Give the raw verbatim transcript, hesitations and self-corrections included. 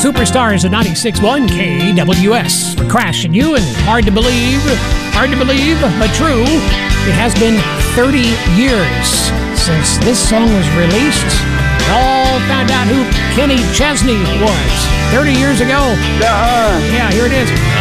Superstars at ninety-six point one K W S. We're crashing you, and hard to believe, hard to believe, but true. It has been thirty years since this song was released. We all found out who Kenny Chesney was thirty years ago. Uh-huh. Yeah, here it is.